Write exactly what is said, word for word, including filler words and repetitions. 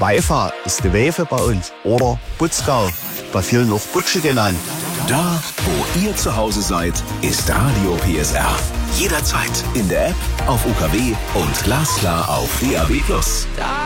Schweifa ist die Wefe bei uns. Oder Butzgau, bei vielen noch Butsche genannt. Da, wo ihr zu Hause seid, ist Radio P S R. Jederzeit in der App, auf U K W und glasklar auf D A B plus.